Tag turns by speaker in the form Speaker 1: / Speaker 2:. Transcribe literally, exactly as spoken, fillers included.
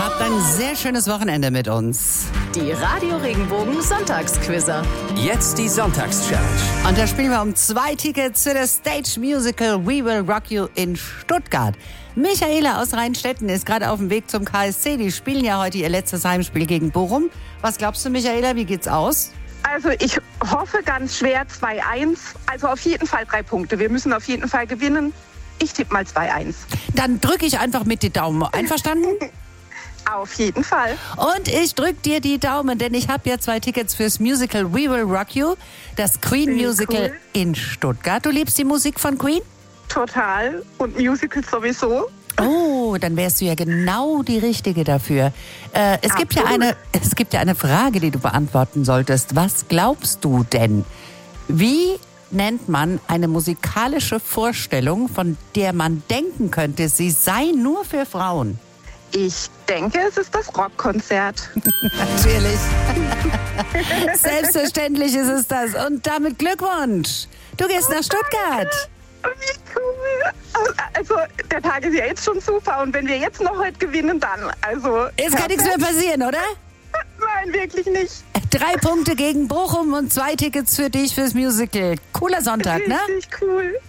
Speaker 1: Habt ein sehr schönes Wochenende mit uns.
Speaker 2: Die Radio Regenbogen Sonntagsquizzer.
Speaker 3: Jetzt die Sonntagschallenge.
Speaker 1: Und da spielen wir um zwei Tickets für das Stage Musical We Will Rock You in Stuttgart. Michaela aus Rheinstetten ist gerade auf dem Weg zum K S C. Die spielen ja heute ihr letztes Heimspiel gegen Bochum. Was glaubst du, Michaela, wie geht's aus?
Speaker 4: Also ich hoffe ganz schwer zwei eins. Also auf jeden Fall drei Punkte. Wir müssen auf jeden Fall gewinnen. Ich tippe mal zwei eins.
Speaker 1: Dann drücke ich einfach mit die Daumen. Einverstanden?
Speaker 4: Auf jeden Fall.
Speaker 1: Und ich drücke dir die Daumen, denn ich habe ja zwei Tickets fürs Musical We Will Rock You, das Queen
Speaker 4: Wie
Speaker 1: Musical
Speaker 4: cool.
Speaker 1: in Stuttgart. Du liebst die Musik von Queen?
Speaker 4: Total. Und Musicals sowieso.
Speaker 1: Oh, dann wärst du ja genau die Richtige dafür. Äh, es, gibt ja
Speaker 4: Absolut.
Speaker 1: eine, es gibt ja eine Frage, die du beantworten solltest. Was glaubst du denn? Wie nennt man eine musikalische Vorstellung, von der man denken könnte, sie sei nur für Frauen?
Speaker 4: Ich denke, es ist das Rockkonzert.
Speaker 1: Natürlich. Selbstverständlich ist es das. Und damit Glückwunsch. Du gehst nach Stuttgart.
Speaker 4: Wie cool. Also der Tag ist ja jetzt schon super. Und wenn wir jetzt noch heute gewinnen, dann. Also
Speaker 1: Jetzt kann nichts mehr passieren, oder?
Speaker 4: Nein, wirklich nicht.
Speaker 1: Drei Punkte gegen Bochum und zwei Tickets für dich fürs Musical. Cooler Sonntag, ne?
Speaker 4: Richtig cool.